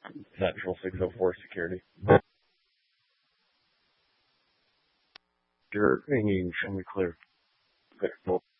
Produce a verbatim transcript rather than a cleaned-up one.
Central six oh four security. You're hanging, show me clear. Okay, cool.